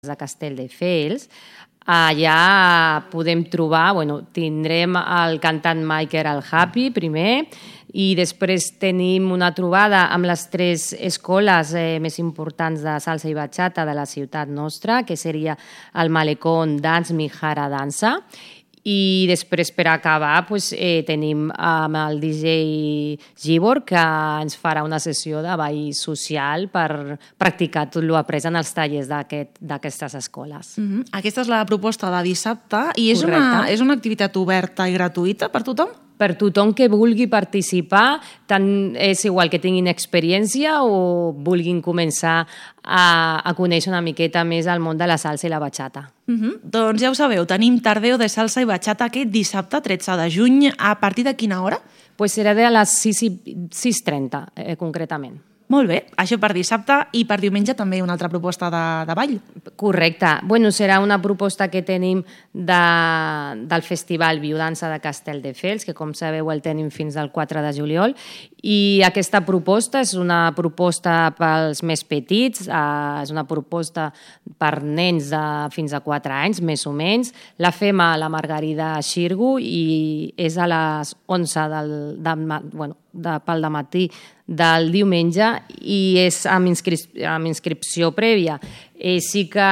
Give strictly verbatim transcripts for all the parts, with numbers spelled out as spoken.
de Castelldefels. Allà podem trobar, bueno, tindrem el cantant Michael El Happy primer i després tenim una trobada amb les tres escoles eh, més importants de salsa i bachata de la ciutat nostra, que seria el Malecón Dance Mijara Dansa. I després, per acabar, pues, eh, tenim amb el D J Gibor, que ens farà una sessió de ball social per practicar tot l'après en els tallers d'aquestes escoles. Mm-hmm. Aquesta és la proposta de dissabte i és una, és una activitat oberta i gratuïta per tothom? Per tothom que vulgui participar, tant és igual que tinguin experiència o vulguin començar a, a conèixer una miqueta més el món de la salsa i la bachata. Uh-huh. Doncs ja ho sabeu, tenim Tardeo de Salsa i Bachata aquest dissabte tretze de juny. A partir de quina hora? Pues serà de les sis trenta, eh, concretament. Molt bé, això per dissabte i per diumenge també una altra proposta de, de ball. Correcte. Bueno, serà una proposta que tenim de, del Festival Biodança de Castelldefels, que com sabeu el tenim fins al quatre de juliol, i aquesta proposta és una proposta pels més petits, eh, és una proposta per nens de fins a quatre anys, més o menys. La fem a la Margarida Xirgu i és a les onze del, de, bueno, de, pel dematí del diumenge i és amb, inscrip amb inscripció prèvia. Eh, sí que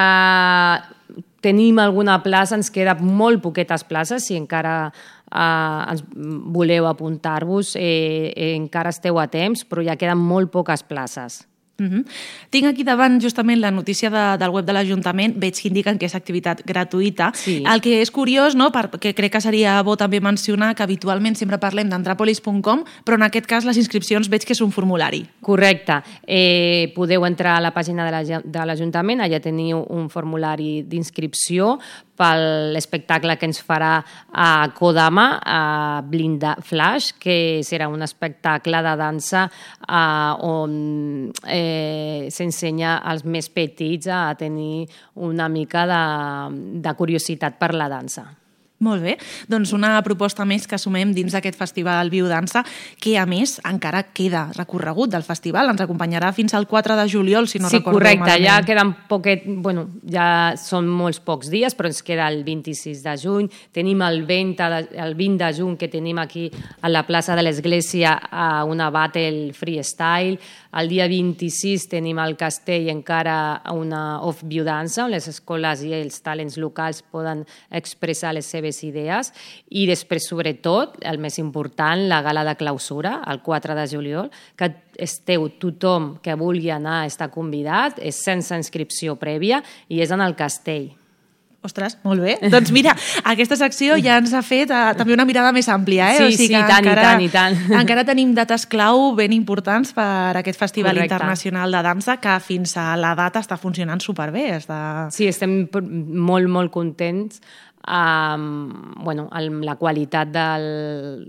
tenim alguna plaça, ens queden molt poquetes places, si encara eh, ens voleu apuntar-vos, eh, eh, encara esteu a temps, però ja queden molt poques places. Uh-huh. Tinc aquí davant justament la notícia de, del web de l'Ajuntament, veig que indiquen que és activitat gratuïta. Sí. El que és curiós, no, perquè crec que seria bo també mencionar que habitualment sempre parlem d'antrapolis punt com, però en aquest cas les inscripcions veig que és un formulari. Correcte. Eh, podeu entrar a la pàgina de l'Ajuntament, allà teniu un formulari d'inscripció per l'espectacle que ens farà a Kodama, a Blinda Flash, que serà un espectacle de dansa eh, on eh, s'ensenya als més petits a tenir una mica de, de curiositat per la dansa. Molt bé, doncs una proposta més que assumem dins d'aquest festival Biodança, que a més encara queda recorregut del festival, ens acompanyarà fins al quatre de juliol, si no sí, recordo correcte, malament. Ja queden poquet, bueno, ja són molts pocs dies, però ens queda el vint-i-sis de juny, tenim el vint de, el vint de juny que tenim aquí a la plaça de l'Església una battle freestyle, el dia vint-i-sis tenim al Castell encara una off biodança, on les escoles i els talents locals poden expressar les seves idees i després, sobretot, el més important, la gala de clausura, el quatre de juliol, que esteu tothom que vulgui anar està convidat, és sense inscripció prèvia i és en el Castell. Ostres, molt bé. Doncs mira, aquesta secció ja ens ha fet uh, també una mirada més àmplia. Eh? Sí, o sigui sí, que tant encara, i tant i tant. Encara tenim dates clau ben importants per aquest Festival Correcte. Internacional de Dansa que fins a la data està funcionant superbé. Està... Sí, estem molt, molt contents amb, bueno, amb la qualitat del,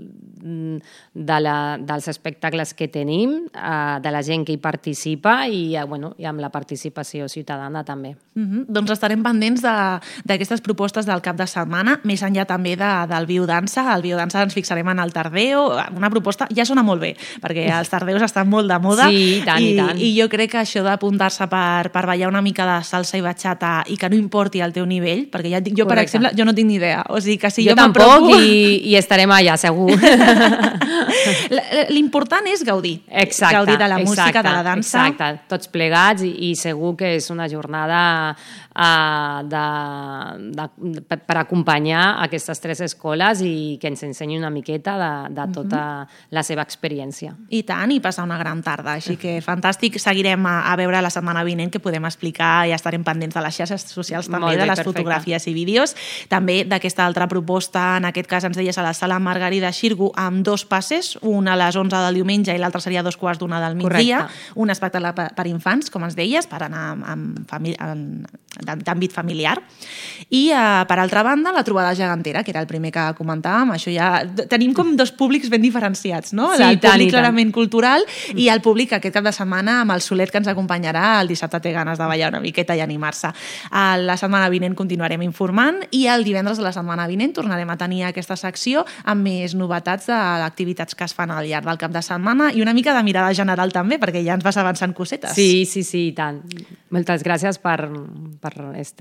de la, dels espectacles que tenim, de la gent que hi participa i, bueno, i amb la participació ciutadana també. Mm-hmm. Doncs estarem pendents d'aquestes propostes del cap de setmana, més enllà també de, del biodança. El biodança ens fixarem en el tardeo, una proposta ja sona molt bé, perquè els tardeus estan molt de moda. Sí, i tant, i, i tant. I jo crec que això d'apuntar-se per, per ballar una mica de salsa i bachata i que no importi el teu nivell, perquè ja dic, jo, per exemple, jo no tinc ni idea. O sigui que si jo, jo tampoc i, i estarem allà, segur. L'important és gaudir. Exacte, gaudir de la exacte, música, de la dansa. Exacte, tots plegats i, i segur que és una jornada uh, de, de, per, per acompanyar aquestes tres escoles i que ens ensenyi una miqueta de, de tota uh-huh. la seva experiència. I tant, i passar una gran tarda. Així que fantàstic. Seguirem a, a veure la setmana vinent que podem explicar i estarem pendents de les xarxes socials també, bé, de les perfecte. Fotografies i vídeos. També d'aquesta altra proposta, en aquest cas ens deies a la sala Margarida Xirgu, amb dos passes, una a les onze del diumenge i l'altra seria a dos quarts d'una del migdia. Correcte. Un espectacle per infants, com ens deies, per anar amb famí- en, d'àmbit familiar. I, eh, per altra banda, la trobada gegantera, que era el primer que comentàvem. Això ja... Tenim com dos públics ben diferenciats, no? Sí, el tant, públic i tant. clarament cultural i el públic aquest cap de setmana amb el Solet que ens acompanyarà. El dissabte té ganes de ballar una miqueta i animar-se. La setmana vinent continuarem informant i el el divendres de la setmana vinent tornarem a tenir aquesta secció amb més novetats de activitats que es fan al llarg del cap de setmana i una mica de mirada general també, perquè ja ens vas avançant cosetes. Sí, sí, sí, i tant. Moltes gràcies per, per este